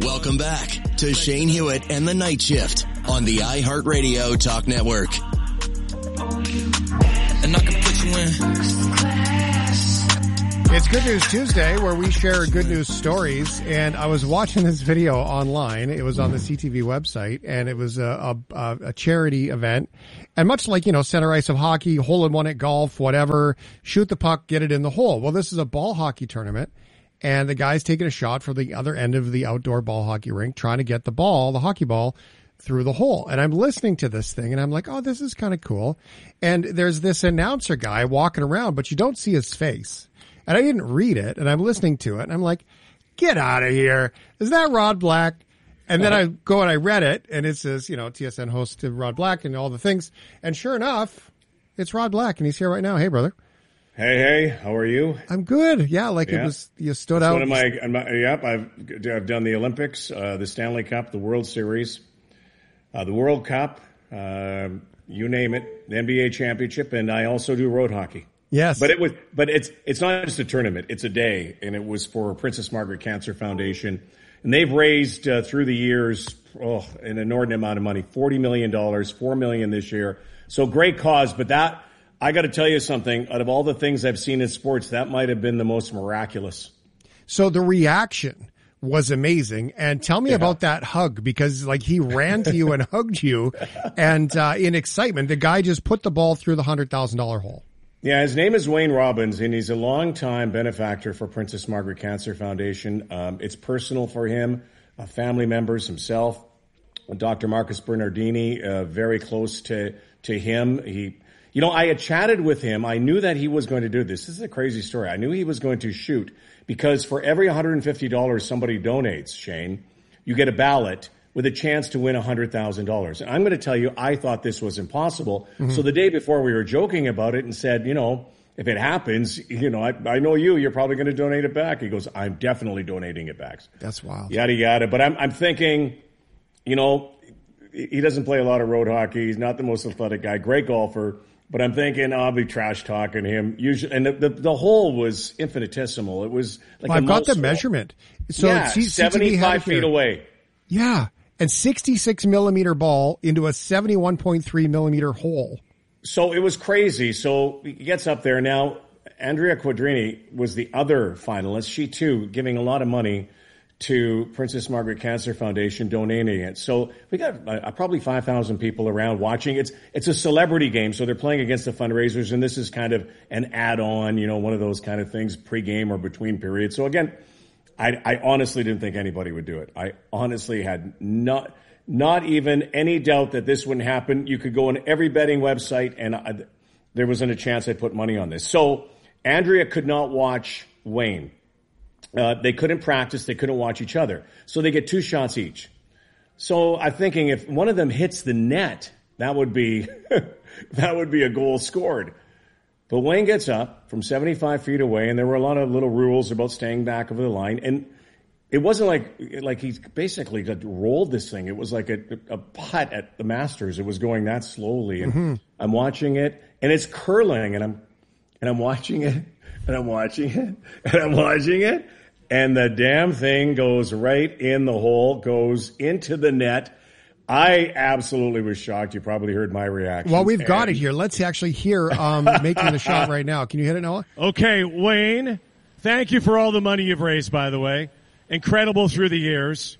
Welcome back to Shane Hewitt and the Night Shift on the iHeartRadio Talk Network. And I can put you in. It's Good News Tuesday, where we share good news stories. And I was watching this video online. It was on the CTV website, and it was a charity event. And much like, center ice of hockey, hole in one at golf, whatever, shoot the puck, get it in the hole. Well, this is a ball hockey tournament, and the guy's taking a shot from the other end of the outdoor ball hockey rink, trying to get the hockey ball, through the hole. And I'm listening to this thing, and I'm like, oh, this is kind of cool. And there's this announcer guy walking around, but you don't see his face. And I didn't read it, and I'm listening to it, and I'm like, get out of here. Is that Rod Black? And then I go and I read it, and it says, TSN host Rod Black and all the things. And sure enough, it's Rod Black, and he's here right now. Hey, brother. Hey, how are you? I'm good. Yeah, it was, you stood out. I've done the Olympics, the Stanley Cup, the World Series, the World Cup, you name it, the NBA championship, and I also do road hockey. Yes. But it's not just a tournament, it's a day, and it was for Princess Margaret Cancer Foundation. And they've raised through the years an inordinate amount of money, $40 million, $4 million this year. So great cause, but that, I got to tell you something, out of all the things I've seen in sports, that might have been the most miraculous. So the reaction was amazing. And tell me about that hug, because he ran to you and hugged you, and in excitement, the guy just put the ball through the $100,000 hole. Yeah, his name is Wayne Robbins, and he's a longtime benefactor for Princess Margaret Cancer Foundation. It's personal for him, family members, himself, Dr. Marcus Bernardini, very close to him. I had chatted with him. I knew that he was going to do this. This is a crazy story. I knew he was going to shoot, because for every $150 somebody donates, Shane, you get a ballot with a chance to win $100,000. And I'm going to tell you, I thought this was impossible. Mm-hmm. So the day before, we were joking about it and said, if it happens, I know you're probably going to donate it back. He goes, I'm definitely donating it back. That's wild. Yada, yada. But I'm thinking, he doesn't play a lot of road hockey. He's not the most athletic guy, great golfer. But I'm thinking, I'll be trash talking him. Usually, and the hole was infinitesimal. It was like I've got the measurement. So yeah, 75 feet away. Yeah. And 66 millimeter ball into a 71.3 millimeter hole. So it was crazy. So he gets up there. Now, Andrea Quadrini was the other finalist. She, too, giving a lot of money to Princess Margaret Cancer Foundation, donating it. So we got probably 5,000 people around watching. It's a celebrity game, so they're playing against the fundraisers, and this is kind of an add-on, one of those kind of things, pre-game or between periods. So again, I honestly didn't think anybody would do it. I honestly had not even any doubt that this wouldn't happen. You could go on every betting website, and there wasn't a chance I'd put money on this. So Andrea could not watch Wayne. They couldn't practice. They couldn't watch each other. So they get 2 shots each. So I'm thinking, if one of them hits the net, that would be a goal scored. But Wayne gets up from 75 feet away, and there were a lot of little rules about staying back over the line. And it wasn't like he basically got rolled this thing. It was like a putt at the Masters. It was going that slowly. And I'm watching it, and it's curling, and I'm watching it, and I'm watching it, and I'm watching it. And the damn thing goes right in the hole, goes into the net. I absolutely was shocked. You probably heard my reaction. Well, we've got it here. Let's actually hear making the shot right now. Can you hit it, Noah? Okay, Wayne, thank you for all the money you've raised, by the way. Incredible through the years.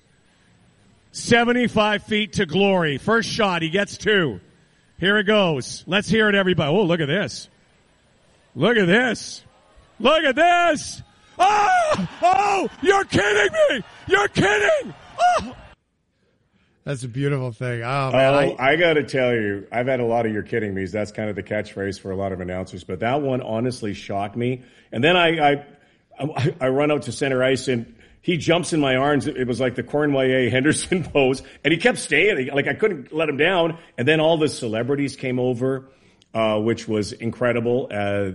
75 feet to glory. First shot, he gets 2. Here it goes. Let's hear it, everybody. Oh, look at this. Look at this. Look at this. Oh, you're kidding me. You're kidding. Oh. That's a beautiful thing. Oh, man. I got to tell you, I've had a lot of "you're kidding me." That's kind of the catchphrase for a lot of announcers. But that one honestly shocked me. And then I run out to center ice, and he jumps in my arms. It was like the Cornwall Henderson pose. And he kept staying. Like, I couldn't let him down. And then all the celebrities came over, which was incredible.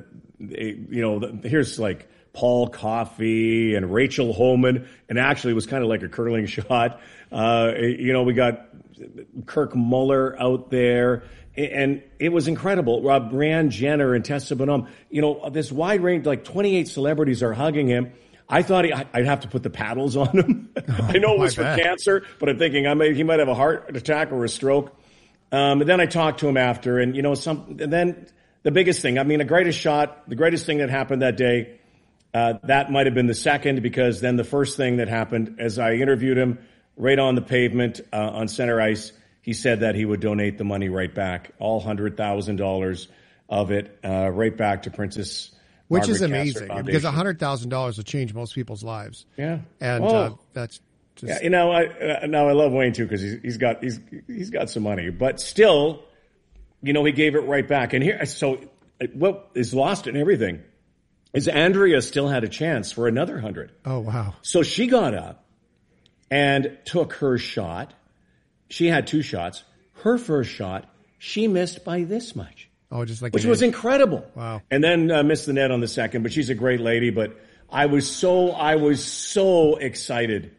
Here's like Paul Coffey and Rachel Homan, and actually it was kind of like a curling shot. We got Kirk Muller out there, and it was incredible. Brianne Jenner and Tessa Bonhomme, this wide range, like 28 celebrities are hugging him. I thought I'd have to put the paddles on him. I know it was for cancer, but I'm thinking he might have a heart attack or a stroke. And then I talked to him after, and then the biggest thing, the greatest thing that happened that day, that might have been the second, because then the first thing that happened, as I interviewed him right on the pavement on center ice, he said that he would donate the money right back, all $100,000 of it, right back to Princess Which Margaret is amazing, because $100,000 will change most people's lives. Yeah. And that's just... Yeah, I love Wayne too, because he's got some money, but still, he gave it right back. And here, so what is lost in everything is Andrea still had a chance for another 100. Oh, wow. So she got up and took her shot. She had 2 shots. Her first shot, she missed by this much. Oh, just like which was incredible. Wow. And then missed the net on the second, but she's a great lady. But I was so excited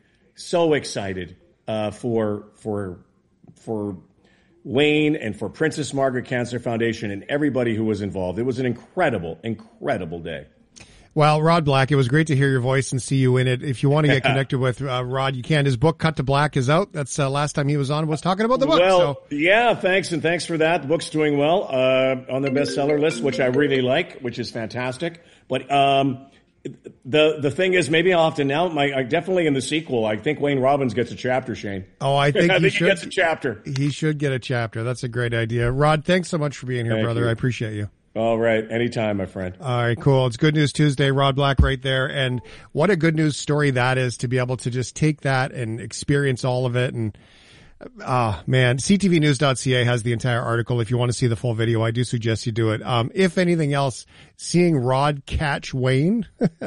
for Wayne and for Princess Margaret Cancer Foundation and everybody who was involved. It was an incredible day. Well, Rod Black, it was great to hear your voice and see you in it. If you want to get connected with Rod, you can. His book, Cut to Black, is out. That's last time he was on, was talking about the book. Well, yeah, thanks, and thanks for that. The book's doing well on the bestseller list, which I really like, which is fantastic. But the thing is, maybe I'll have to now. Definitely in the sequel, I think Wayne Robbins gets a chapter, Shane. Oh, I think he gets a chapter. He should get a chapter. That's a great idea. Rod, thanks so much for being here, brother. I appreciate you. All right. Anytime, my friend. All right, cool. It's Good News Tuesday. Rod Black right there. And what a good news story that is, to be able to just take that and experience all of it. And, man, ctvnews.ca has the entire article. If you want to see the full video, I do suggest you do it. If anything else, seeing Rod catch Wayne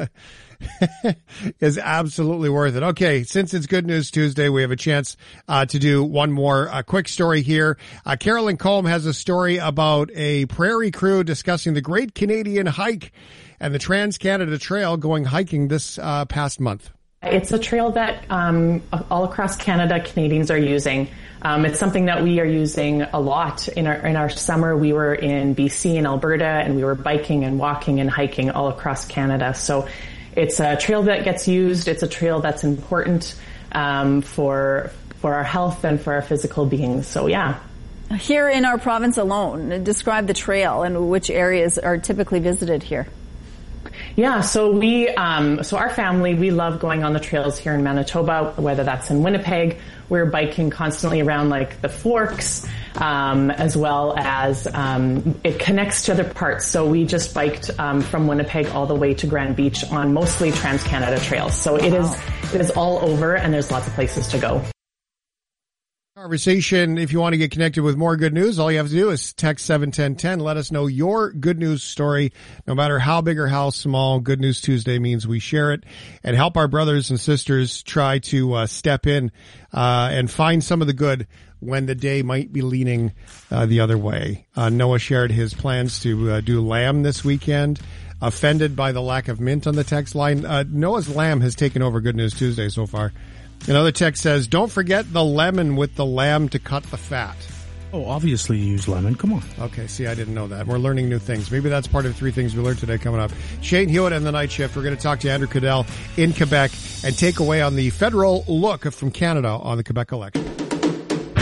is absolutely worth it. Okay, since it's Good News Tuesday, we have a chance to do one more quick story here. Carolyn Combe has a story about a prairie crew discussing the Great Canadian Hike and the Trans-Canada Trail going hiking this past month. It's a trail that all across Canada, Canadians are using. It's something that we are using a lot. In our summer, we were in BC and Alberta, and we were biking and walking and hiking all across Canada. So it's a trail that gets used. It's a trail that's important for our health and for our physical beings. So, yeah. Here in our province alone, describe the trail and which areas are typically visited here. Yeah, so our family, we love going on the trails here in Manitoba, whether that's in Winnipeg. We're biking constantly around like the Forks, as well as it connects to other parts. So we just biked from Winnipeg all the way to Grand Beach on mostly Trans-Canada trails. So it is all over, and there's lots of places to go. Conversation. If you want to get connected with more good news, all you have to do is text 71010. Let us know your good news story, no matter how big or how small. Good News Tuesday means we share it and help our brothers and sisters try to step in and find some of the good when the day might be leaning the other way. Noah shared his plans to do lamb this weekend. Offended by the lack of mint on the text line. Noah's lamb has taken over Good News Tuesday so far. Another text says, don't forget the lemon with the lamb to cut the fat. Oh, obviously you use lemon. Come on. Okay, see, I didn't know that. We're learning new things. Maybe that's part of 3 things we learned today coming up. Shane Hewitt and the Night Shift. We're going to talk to Andrew Cadell in Quebec and take away on the federal look from Canada on the Quebec election.